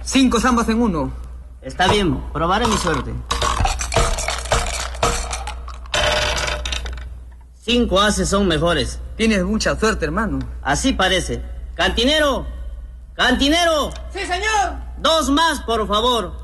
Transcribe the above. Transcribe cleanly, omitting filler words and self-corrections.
5 zambas en 1. Está bien, probaré mi suerte. 5 ases son mejores. Tienes mucha suerte, hermano. Así parece. ¡Cantinero! ¡Cantinero! ¡Sí, señor! 2 más, por favor.